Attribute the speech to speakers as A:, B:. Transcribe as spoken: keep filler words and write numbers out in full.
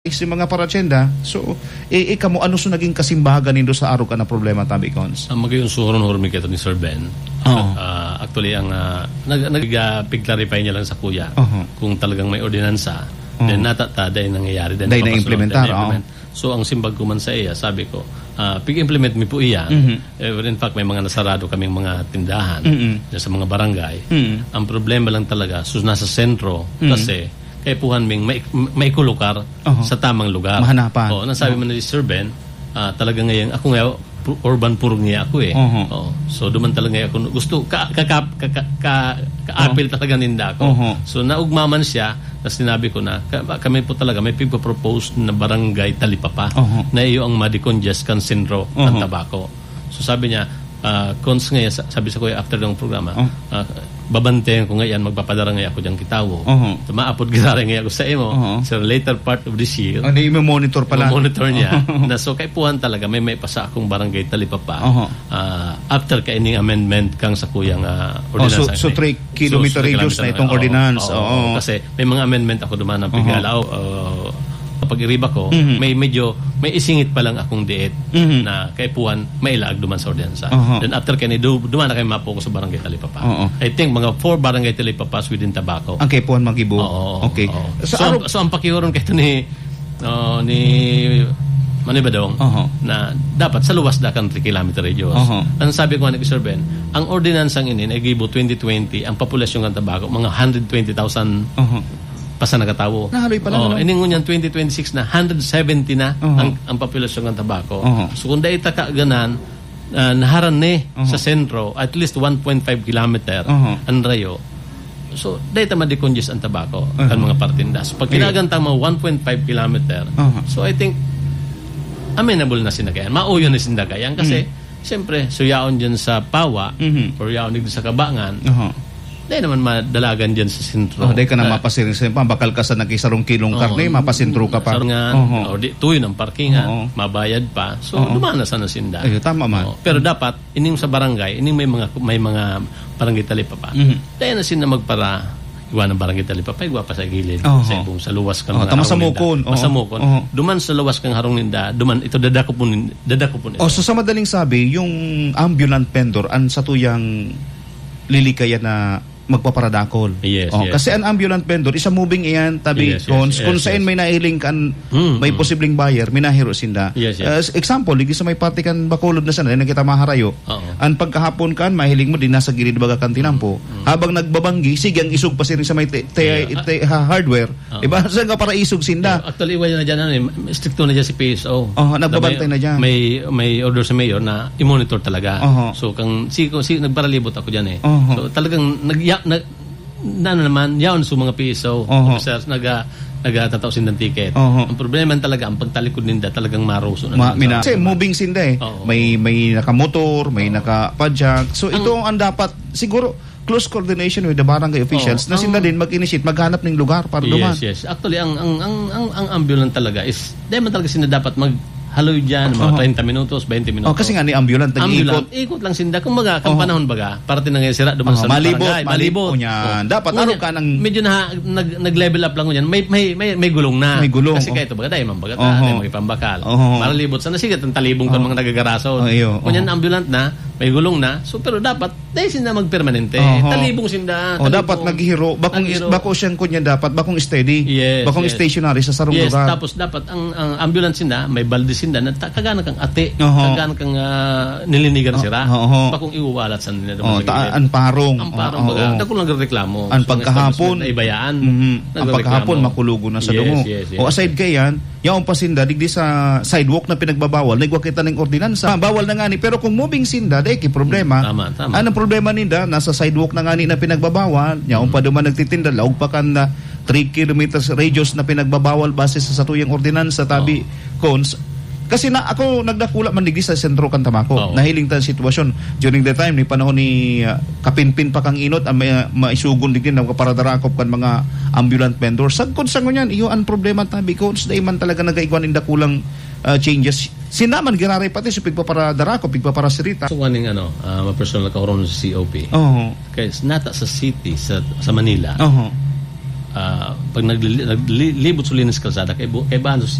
A: si mga paratsenda. So, eh, eh kamo ano so naging kasimbahagan nindo sa araw ka na problema tabi kons?
B: Ang magayon suron hormi kito ni Sir Ben.
A: Oh.
B: Uh, actually, ang uh, nag-clarify uh, niya lang sa kuya
A: uh-huh.
B: kung talagang may ordinansa, uh-huh. then natata, dahil nangyayari.
A: Dahil na-implementar.
B: Uh-huh. So, ang simbag ko man sa iya, sabi ko, uh, pig-implement mi po iya. Uh-huh. Uh, in fact, may mga nasarado kaming mga tindahan uh-huh. sa mga barangay. Uh-huh. Ang problema lang talaga, so nasa sentro, uh-huh. kasi kaya puhan ming may, may kulukar uh-huh. sa tamang lugar.
A: Mahanapan.
B: Oh, nasabi uh-huh. mo na ni Sir Ben, uh, talaga ngayon, ako nga, urban purong niya ako eh. Uh-huh. Oh, so, duman talaga ako, gusto, ka-apil ka, ka, ka, ka, uh-huh. talaga ninda ako. Uh-huh. So, naugmaman siya, na sinabi ko na, kami po talaga, may pipropose na barangay Talipapa, uh-huh. na iyo ang madicongest kan sentro uh-huh. ng tabako. So, sabi niya, uh, cons ngayon, sabi sa kuya, after ng programa, uh-huh. uh, babantayan ko ngayon, magpapadara ngayon ako diyang kitawo. Uh-huh. Tumaapod gisara ngayon ako sa imo. Uh-huh. So, later part of this year,
A: ano yung monitor pala?
B: Monitor niya. Uh-huh. Na, so, kay puhan talaga, may may pasa akong barangay Talipapa. Uh-huh. Uh, after kaining amendment kang sa kuyang uh, ordinansa.
A: Oh, so, so, three kilometer so, radius na itong uh, ordinance.
B: Oo. Oh, oh, oh. Kasi may mga amendment ako duman ng Pigalaw. Uh-huh. Uh, pag-iriba ko, mm-hmm. may medyo, may isingit pa lang akong diet mm-hmm. na kay puhan, may ilaag duman sa ordinansa. Uh-huh. Then after kani, duman na kayo mapo ko sa barangay Talipapa. Uh-huh. I think mga four barangay Talipapas within Tabaco.
A: Ang kay puhan magibo?
B: Oo.
A: Okay.
B: Oo.
A: So,
B: so, ang, so, ang pakihuron kayo ni, uh, ni Manibadong, uh-huh. na dapat sa luwas da kang three kilometer radius. Uh-huh. Ang sabi ko nga ni Sir Ben, ang ordinansang ini, nagibo twenty twenty, ang populasyon ng Tabaco, mga one hundred twenty thousand uh-huh. pasa nagatawo.
A: Nahaloy pala.
B: Oh, iningon niyan twenty twenty-six na one hundred seventy na uh-huh. ang, ang populasyon ng Tabaco. Uh-huh. So kung dahil taka ganan, uh, naharan ni uh-huh. sa sentro, at least one point five kilometer uh-huh. ang rayo. So dahil tama di conges ang Tabaco, uh-huh. kan mga partindas. Pag kinaganta mo one point five kilometer, uh-huh. so I think amenable na sinagayan. Mauyo na sinagayan kasi uh-huh. siyempre, suyaon dyan sa Pawa uh-huh. or yaon din sa Kabangan, uh-huh. dahil naman madalagan dyan sa sentro.
A: Oh, dahil ka na uh, mapasirin sa bakal ka sa nakisarong kilong karne, uh, mapasintro ka pa.
B: Sarungan, uh-huh. o di, tuyo ng parkingan, uh-huh. mabayad pa. So, uh-huh. dumana sa nasinda.
A: Ay, tama man.
B: Uh, pero dapat, ining sa barangay, ining may mga may mga barangay Talipapa. Uh-huh. Dahil na sila magpara, iwan ng barangay Talipapa, igwa pa sa gilid. Uh-huh. Sa ibong, sa luwas kang uh-huh.
A: harong ninda. Uh-huh.
B: Masamukon. Uh-huh. Duman sa luwas kang harong ninda, duman, ito dadako po, dadako po nito.
A: Oh, so sa madaling sabi, yung ambulant vendor, an sa tuyang lilikayan na magpaparadakol.
B: Yes,
A: oh,
B: yes.
A: Kasi ang ambulant vendor, isa moving iyan, tabi,
B: yes,
A: kung,
B: yes, yes,
A: kung
B: yes,
A: saan
B: yes.
A: may nailing kan,
B: mm,
A: may
B: mm.
A: posibleng buyer, may nahiro sinda.
B: Yes, yes.
A: Uh, example, ligi sa may party kan bakulod na sana, na kita maharayo. Uh-oh. Ang pagkahapon kan, mahiling mo din nasa gilid baga kan tinampo. Mm, mm. Habang nagbabanggi, sige ang isog pa siya sa may te, te, yeah. te, ha, hardware. Uh-oh. Diba? Saan ka para isog sinda?
B: Yeah, actually, iwan na dyan, ano, eh, stricto na dyan si P S O.
A: Oh, nagbabantay na, may,
B: na dyan. May, may order sa mayor na i-monitor talaga. Uh-huh. So, kang, si, si, nagparalibot ako dyan eh. Uh-huh. So, talagang, nag, ya, nag, na naman, yaon sa mga P S O uh-huh. officers, naga, nagatataosin ng ticket. Uh-huh. Ang problema talaga, ang pagtalikod ninda talagang maruso na. Ma, mina,
A: kasi moving sinda eh. Uh-huh. May, may nakamotor, may uh-huh. nakapadjak. So, ang, ito ang dapat, siguro, close coordination with the barangay officials uh-huh. na sinda din mag-initiate, maghanap ng lugar para duman.
B: Yes, yes. Actually, ang, ang, ang, ang, ang ambulance talaga is, dahil man talaga sinda dapat mag haloy dyan, mga uh-huh. thirty minutos, twenty minutos.
A: Oh, kasi nga ni ambulant, nag-iikot.
B: Ikot lang sinda. Kung baga, kung uh-huh. panahon baga, parte na ngayon sira, duman uh-huh. sa
A: malibot,
B: barangay. Malibot.
A: malibot. Oh. Dapat araw ka ng...
B: Medyo na, nag, nag-level up lang ko yan. May, may, may, may gulong na.
A: May gulong.
B: Kasi
A: oh.
B: kahit baga, dahil mambaga,
A: uh-huh.
B: dahil magipambakal.
A: Uh-huh.
B: Maralibot. Sana sigat ang talibong uh-huh. kan mga nagagaraso.
A: Uh-huh.
B: Kung yan ambulant na, may gulong na. So, pero dapat, dahil sinda magpermanente. Uh-huh. Talibong sinda.
A: Oh, dapat naghihiro. Bakong, bako siyang kunya dapat, bakong steady.
B: Yes,
A: bakong
B: yes.
A: stationary sa sarong
B: yes,
A: lugar.
B: Yes, tapos dapat, ang, ang ambulance sinda, may balde sinda, na kagana kang ate.
A: Uh-huh.
B: Kagana kang uh, nilinigan sira.
A: Uh-huh.
B: Bakong iuwalat sa nila.
A: Oh, ta- ang parong.
B: Ang parong baga. Uh-huh. Dako lang reklamo.
A: Ang so, pagkahapon.
B: Ibayaan.
A: Mm-hmm. Ang pagkahapon, makulugo na sa
B: yes,
A: dungo.
B: Yes, yes,
A: o aside kay yan, yung pasinda, digdi sa sidewalk na pinagbabawal, nagwa kita ng ordinansa. Bawal na nga ni. Pero kung moving sinda, dahil problema.
B: Tama, tama.
A: Anong problema ninda? Nasa sidewalk na nga ni na pinagbabawal. Yung pa duman nagtitinda, laog pa kan na three kilometers radius na pinagbabawal base sa satuyang ordinansa, tabi, oh. cons. Kasi na ako nagdakula man digdi sa sentro kan Tamako. Oh. Nahiling ta sitwasyon during the time ni panahon ni uh, kapinpin pa kang inot ang uh, maisugon digdi na kaparadarakop kan mga ambulant vendors. Sagkon sangon yan iyo ang problema ta because day man talaga nagaigwan inda kulang uh, changes. Sinaman ginaray pati sa pigpaparadarakop, pigpaparasirita.
B: So kaning ano, uh, personal ka ron sa C O P.
A: Oo.
B: Kay nata sa city sa sa Manila.
A: Oo.
B: ah, pag naglili- naglilibot sulinis kalsada kay bu- kay bahan